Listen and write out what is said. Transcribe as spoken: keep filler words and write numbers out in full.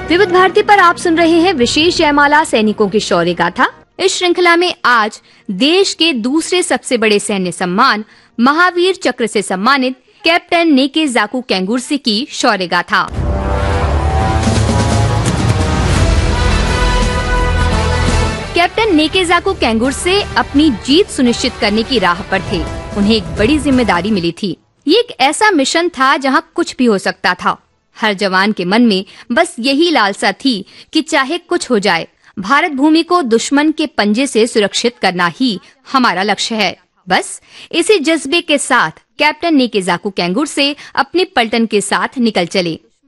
विविध भारती पर आप सुन रहे हैं विशेष जयमाला सैनिकों की शौर्य गाथा। इस श्रृंखला में आज देश के दूसरे सबसे बड़े सैन्य सम्मान महावीर चक्र से सम्मानित कैप्टन नेकेजाकु केंगुर्से की शौर्य गाथा। कैप्टन नेकेजाकु केंगुर्से अपनी जीत सुनिश्चित करने की राह पर थे। उन्हें एक बड़ी जिम्मेदारी मिली थी। ये एक ऐसा मिशन था जहां कुछ भी हो सकता था। हर जवान के मन में बस यही लालसा थी कि चाहे कुछ हो जाए, भारत भूमि को दुश्मन के पंजे से सुरक्षित करना ही हमारा लक्ष्य है। बस इसी जज्बे के साथ कैप्टन नेकेजाकु केंगुर्से अपने पलटन के साथ निकल चले।